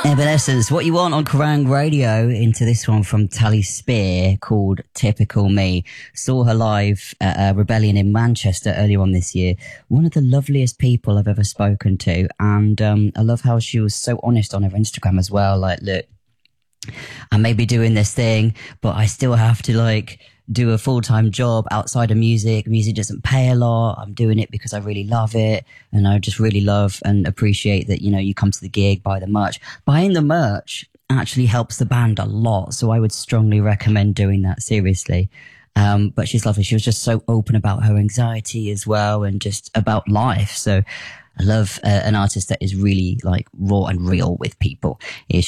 Evanescence, What You Want on Kerrang Radio, into this one from Tally Spear called Typical Me. Saw her live at Rebellion in Manchester earlier on this year. One of the loveliest people I've ever spoken to, and I love how she was so honest on her Instagram as well. Like, look, I may be doing this thing, but I still have to do a full-time job outside of music. Music doesn't pay a lot. I'm doing it because I really love it. And I just really love and appreciate that, you come to the gig, buy the merch. Buying the merch actually helps the band a lot. So I would strongly recommend doing that, seriously. But she's lovely. She was just so open about her anxiety as well, and just about life. So I love an artist that is really raw and real with people. Here